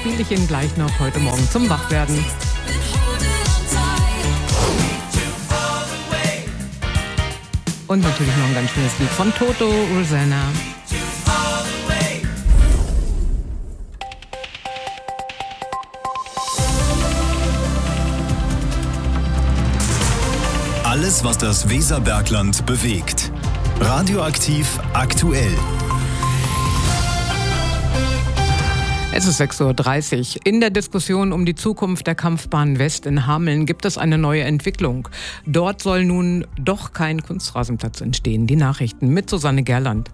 spiele ich Ihnen gleich noch heute Morgen zum Wachwerden. Und natürlich noch ein ganz schönes Lied von Toto, Rosanna. Alles, was das Weserbergland bewegt. Radioaktiv aktuell. Es ist 6:30 Uhr. In der Diskussion um die Zukunft der Kampfbahn West in Hameln gibt es eine neue Entwicklung. Dort soll nun doch kein Kunstrasenplatz entstehen. Die Nachrichten mit Susanne Gerland.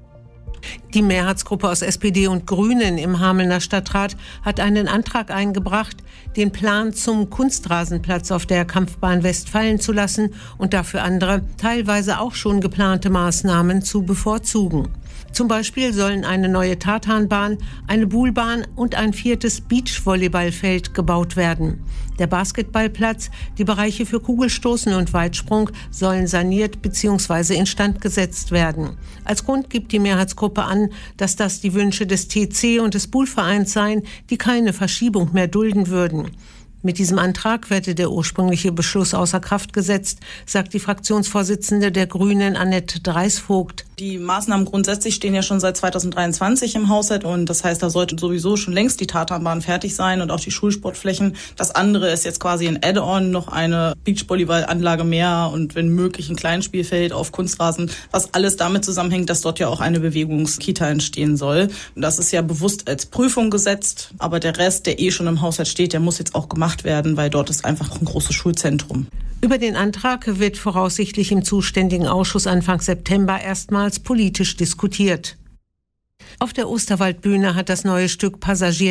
Die Mehrheitsgruppe aus SPD und Grünen im Hamelner Stadtrat hat einen Antrag eingebracht, den Plan zum Kunstrasenplatz auf der Kampfbahn West fallen zu lassen und dafür andere, teilweise auch schon geplante Maßnahmen zu bevorzugen. Zum Beispiel sollen eine neue Tartanbahn, eine Buhlbahn und ein 4. Beachvolleyballfeld gebaut werden. Der Basketballplatz, die Bereiche für Kugelstoßen und Weitsprung sollen saniert bzw. instand gesetzt werden. Als Grund gibt die Mehrheitsgruppe an, dass das die Wünsche des TC und des Buhlvereins seien, die keine Verschiebung mehr dulden würden. Mit diesem Antrag werde der ursprüngliche Beschluss außer Kraft gesetzt, sagt die Fraktionsvorsitzende der Grünen, Annette Dreisvogt. Die Maßnahmen grundsätzlich stehen ja schon seit 2023 im Haushalt und das heißt, da sollte sowieso schon längst die Tartanbahn fertig sein und auch die Schulsportflächen. Das andere ist jetzt quasi ein Add-on, noch eine Beachvolleyballanlage mehr und wenn möglich ein Kleinspielfeld auf Kunstrasen, was alles damit zusammenhängt, dass dort ja auch eine Bewegungskita entstehen soll. Und das ist ja bewusst als Prüfung gesetzt, aber der Rest, der schon im Haushalt steht, der muss jetzt auch gemacht werden, weil dort ist einfach ein großes Schulzentrum. Über den Antrag wird voraussichtlich im zuständigen Ausschuss Anfang September erstmals politisch diskutiert. Auf der Osterwaldbühne hat das neue Stück Passagier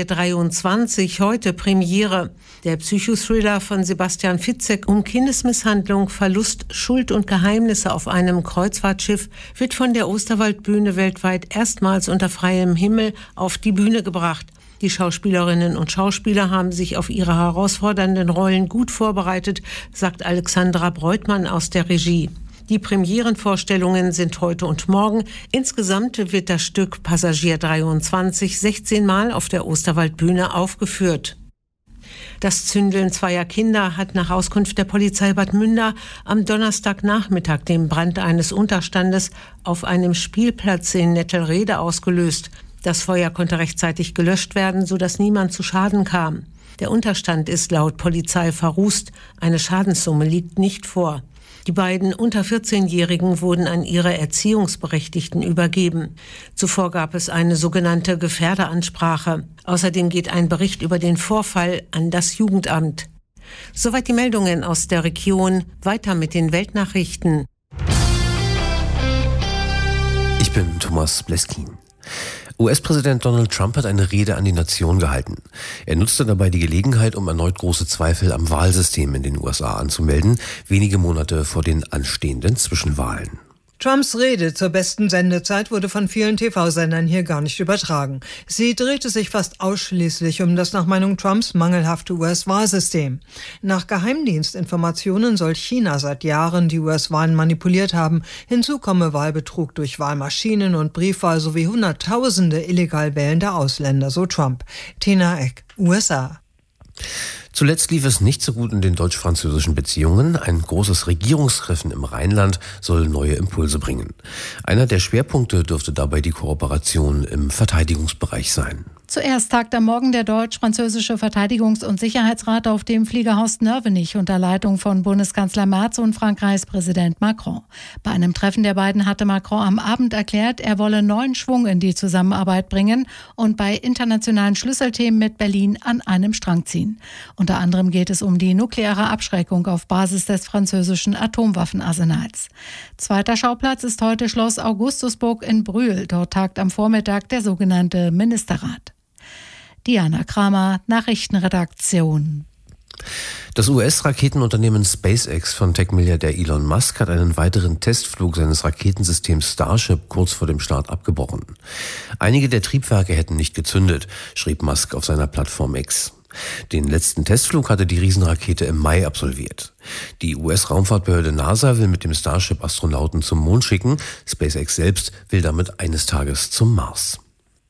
23 heute Premiere. Der Psychothriller von Sebastian Fitzek um Kindesmisshandlung, Verlust, Schuld und Geheimnisse auf einem Kreuzfahrtschiff wird von der Osterwaldbühne weltweit erstmals unter freiem Himmel auf die Bühne gebracht. Die Schauspielerinnen und Schauspieler haben sich auf ihre herausfordernden Rollen gut vorbereitet, sagt Alexandra Breutmann aus der Regie. Die Premierenvorstellungen sind heute und morgen. Insgesamt wird das Stück Passagier 23 16 Mal auf der Osterwaldbühne aufgeführt. Das Zündeln zweier Kinder hat nach Auskunft der Polizei Bad Münder am Donnerstagnachmittag den Brand eines Unterstandes auf einem Spielplatz in Nettelrede ausgelöst. Das Feuer konnte rechtzeitig gelöscht werden, sodass niemand zu Schaden kam. Der Unterstand ist laut Polizei verrußt. Eine Schadenssumme liegt nicht vor. Die beiden unter 14-Jährigen wurden an ihre Erziehungsberechtigten übergeben. Zuvor gab es eine sogenannte Gefährderansprache. Außerdem geht ein Bericht über den Vorfall an das Jugendamt. Soweit die Meldungen aus der Region. Weiter mit den Weltnachrichten. Ich bin Thomas Bleskin. US-Präsident Donald Trump hat eine Rede an die Nation gehalten. Er nutzte dabei die Gelegenheit, um erneut große Zweifel am Wahlsystem in den USA anzumelden, wenige Monate vor den anstehenden Zwischenwahlen. Trumps Rede zur besten Sendezeit wurde von vielen TV-Sendern hier gar nicht übertragen. Sie drehte sich fast ausschließlich um das nach Meinung Trumps mangelhafte US-Wahlsystem. Nach Geheimdienstinformationen soll China seit Jahren die US-Wahlen manipuliert haben. Hinzu komme Wahlbetrug durch Wahlmaschinen und Briefwahl sowie Hunderttausende illegal wählende Ausländer, so Trump. Tina Eck, USA. Zuletzt lief es nicht so gut in den deutsch-französischen Beziehungen. Ein großes Regierungstreffen im Rheinland soll neue Impulse bringen. Einer der Schwerpunkte dürfte dabei die Kooperation im Verteidigungsbereich sein. Zuerst tagt am Morgen der deutsch-französische Verteidigungs- und Sicherheitsrat auf dem Fliegerhaus Nörvenich unter Leitung von Bundeskanzler Merz und Frankreichs Präsident Macron. Bei einem Treffen der beiden hatte Macron am Abend erklärt, er wolle neuen Schwung in die Zusammenarbeit bringen und bei internationalen Schlüsselthemen mit Berlin an einem Strang ziehen. Unter anderem geht es um die nukleare Abschreckung auf Basis des französischen Atomwaffenarsenals. Zweiter Schauplatz ist heute Schloss Augustusburg in Brühl. Dort tagt am Vormittag der sogenannte Ministerrat. Diana Kramer, Nachrichtenredaktion. Das US-Raketenunternehmen SpaceX von Tech-Milliardär Elon Musk hat einen weiteren Testflug seines Raketensystems Starship kurz vor dem Start abgebrochen. Einige der Triebwerke hätten nicht gezündet, schrieb Musk auf seiner Plattform X. Den letzten Testflug hatte die Riesenrakete im Mai absolviert. Die US-Raumfahrtbehörde NASA will mit dem Starship Astronauten zum Mond schicken. SpaceX selbst will damit eines Tages zum Mars.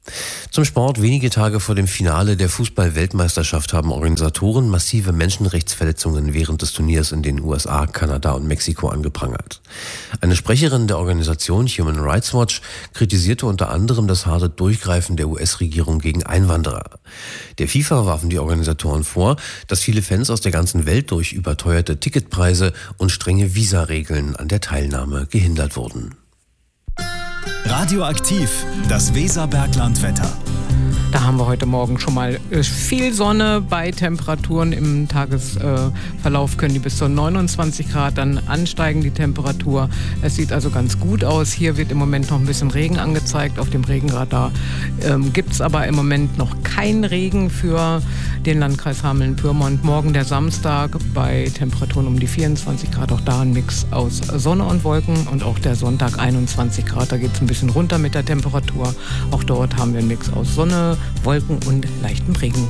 Zum Sport. Wenige Tage vor dem Finale der Fußball-Weltmeisterschaft haben Organisatoren massive Menschenrechtsverletzungen während des Turniers in den USA, Kanada und Mexiko angeprangert. Eine Sprecherin der Organisation Human Rights Watch kritisierte unter anderem das harte Durchgreifen der US-Regierung gegen Einwanderer. Der FIFA warfen die Organisatoren vor, dass viele Fans aus der ganzen Welt durch überteuerte Ticketpreise und strenge Visaregeln an der Teilnahme gehindert wurden. Radioaktiv, das Weserberglandwetter. Da haben wir heute Morgen schon mal viel Sonne bei Temperaturen. Im Tagesverlauf können die bis zu 29 Grad dann ansteigen, die Temperatur. Es sieht also ganz gut aus. Hier wird im Moment noch ein bisschen Regen angezeigt. Auf dem Regenradar gibt es aber im Moment noch keinen Regen für den Landkreis Hameln-Pyrmont. Morgen der Samstag bei Temperaturen um die 24 Grad. Auch da ein Mix aus Sonne und Wolken. Und auch der Sonntag 21 Grad. Da geht es ein bisschen runter mit der Temperatur. Auch dort haben wir einen Mix aus Sonne, Wolken und leichtem Regen.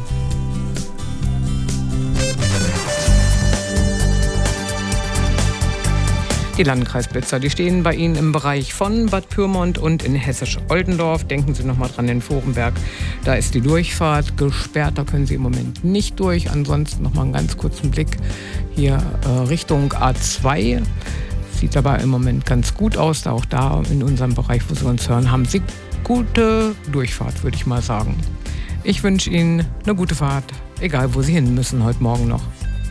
Die Landkreisblitzer, die stehen bei Ihnen im Bereich von Bad Pyrmont und in Hessisch-Oldendorf. Denken Sie noch mal dran, in Vorenberg, da ist die Durchfahrt gesperrt, da können Sie im Moment nicht durch. Ansonsten noch mal einen ganz kurzen Blick hier Richtung A2. Sieht aber im Moment ganz gut aus. Auch da in unserem Bereich, wo Sie uns hören, haben Sie gute Durchfahrt, würde ich mal sagen. Ich wünsche Ihnen eine gute Fahrt, egal wo Sie hin müssen heute Morgen noch.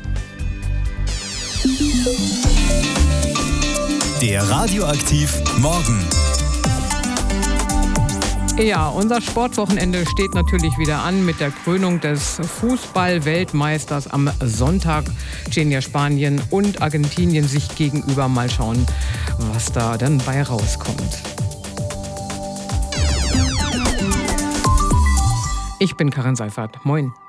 Der Radioaktiv Morgen. Ja, unser Sportwochenende steht natürlich wieder an mit der Krönung des Fußball-Weltmeisters. Am Sonntag stehen ja Spanien und Argentinien sich gegenüber. Mal schauen, was da dann bei rauskommt. Ich bin Karin Seifert. Moin.